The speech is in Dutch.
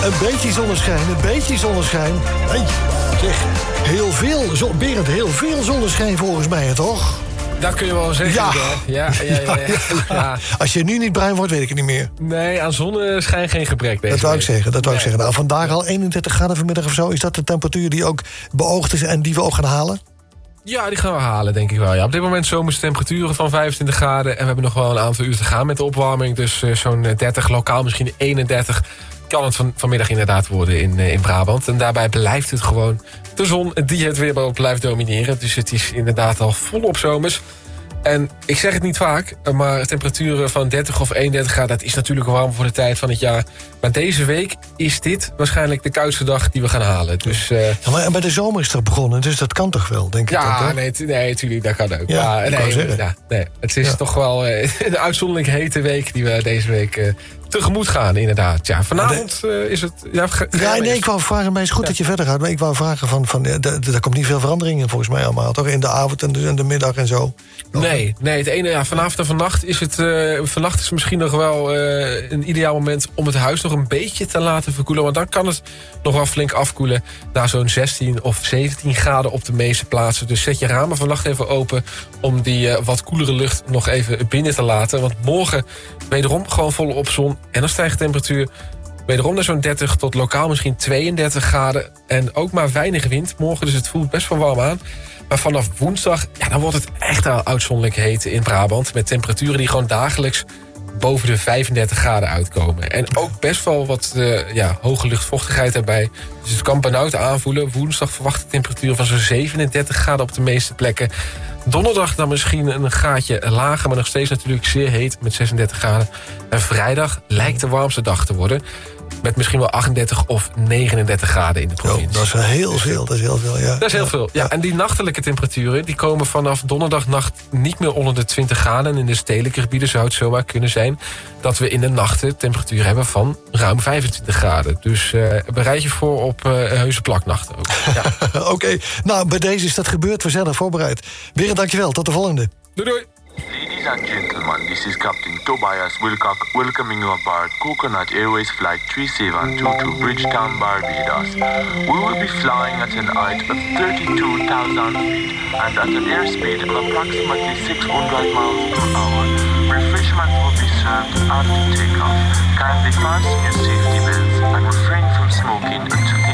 een beetje zonneschijn. Hey, zeg, heel veel, Berend, heel veel zonneschijn volgens mij, toch? Dat kun je wel zeggen. Ja. Als je nu niet bruin wordt, weet ik het niet meer. Nee, aan zonneschijn geen gebrek deze Dat wou week. ik zeggen. Nou, vandaag al 31 graden vanmiddag of zo. Is dat de temperatuur die ook beoogd is en die we ook gaan halen? Ja, die gaan we halen, denk ik wel. Ja. Op dit moment zomerse temperaturen van 25 graden. En we hebben nog wel een aantal uur te gaan met de opwarming. Dus zo'n 30, lokaal misschien 31... kan het vanmiddag inderdaad worden in Brabant. En daarbij blijft het gewoon de zon die het weerbeeld blijft domineren. Dus het is inderdaad al volop zomers. En ik zeg het niet vaak, maar temperaturen van 30 of 31 graden... dat is natuurlijk warm voor de tijd van het jaar. Maar deze week is dit waarschijnlijk de koudste dag die we gaan halen. Dus, ja, maar bij de zomer is het begonnen, dus dat kan toch wel, denk ik? Ja, nee, natuurlijk, dat kan ook. Ja, het is toch wel een uitzonderlijk hete week... die we deze week tegemoet gaan, inderdaad. Ja, vanavond is het... ik wou vragen, maar het is goed dat je verder gaat... maar ik wou vragen er komt niet veel verandering in volgens mij allemaal, toch? In de avond en de middag en zo. Nee, het ene, vanavond en vannacht is het... vannacht is misschien nog wel een ideaal moment... om het huis nog een beetje te laten verkoelen. Want dan kan het nog wel flink afkoelen... naar zo'n 16 of 17 graden op de meeste plaatsen. Dus zet je ramen vannacht even open... om die wat koelere lucht nog even binnen te laten. Want morgen wederom gewoon volop zon... en dan stijgt de temperatuur wederom naar zo'n 30 tot lokaal misschien 32 graden. En ook maar weinig wind morgen, dus het voelt best wel warm aan. Maar vanaf woensdag, dan wordt het echt al uitzonderlijk heet in Brabant... met temperaturen die gewoon dagelijks boven de 35 graden uitkomen. En ook best wel wat hoge luchtvochtigheid erbij. Dus het kan benauwd aanvoelen. Woensdag verwacht de temperatuur van zo'n 37 graden op de meeste plekken. Donderdag dan misschien een gaatje lager... maar nog steeds natuurlijk zeer heet met 36 graden. En vrijdag lijkt de warmste dag te worden... met misschien wel 38 of 39 graden in de provincie. Dat is wel heel veel, ja. Dat is heel veel, ja. En die nachtelijke temperaturen... die komen vanaf donderdagnacht niet meer onder de 20 graden... en in de stedelijke gebieden zou het zomaar kunnen zijn... dat we in de nachten temperatuur hebben van ruim 25 graden. Dus bereid je voor op heuse plaknachten ook. Ja. Oké, nou, bij deze is dat gebeurd. We zijn er voorbereid. Berend, dankjewel. Tot de volgende. Doei. Ladies and gentlemen, this is Captain Tobias Wilcock welcoming you aboard Coconut Airways Flight 3722 to Bridgetown, Barbados. We will be flying at an height of 32,000 feet and at an airspeed of approximately 600 miles per hour. Refreshments will be served after takeoff. Kindly fasten your safety belts and refrain from smoking until